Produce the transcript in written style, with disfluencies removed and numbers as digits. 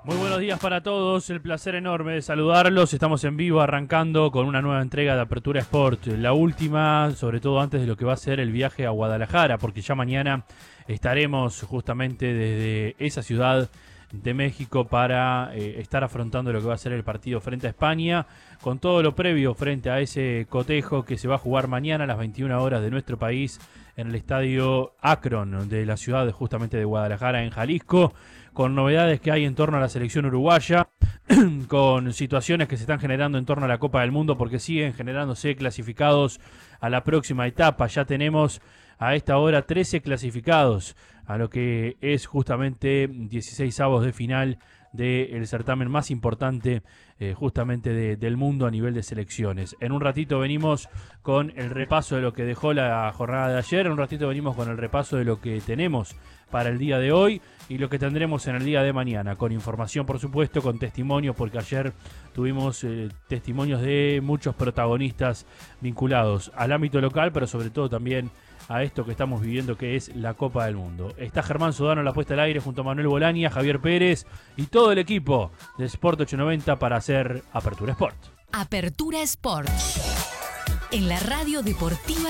Muy buenos días para todos, el placer enorme de saludarlos. Estamos en vivo arrancando con una nueva entrega de Apertura Sport, la última, sobre todo antes de lo que va a ser el viaje a Guadalajara, porque ya mañana estaremos justamente desde esa ciudad de México para estar afrontando lo que va a ser el partido frente a España, con todo lo previo frente a ese cotejo que se va a jugar mañana a las 21 horas de nuestro país en el estadio Akron de la ciudad justamente de Guadalajara en Jalisco, con novedades que hay en torno a la selección uruguaya, con situaciones que se están generando en torno a la Copa del Mundo porque siguen generándose clasificados a la próxima etapa. Ya tenemos a esta hora 13 clasificados a lo que es justamente 16avos de final del certamen más importante justamente del mundo a nivel de selecciones. En un ratito venimos con el repaso de lo que dejó la jornada de ayer, en un ratito venimos con el repaso de lo que tenemos para el día de hoy y lo que tendremos en el día de mañana, con información por supuesto, con testimonios, porque ayer tuvimos testimonios de muchos protagonistas vinculados al ámbito local, pero sobre todo también a esto que estamos viviendo, que es la Copa del Mundo. Está Germán Sodano en la puesta al aire junto a Manuel Bolania, Javier Pérez y todo el equipo de Sport 890 para hacer Apertura Sport. Apertura Sport en la Radio Deportiva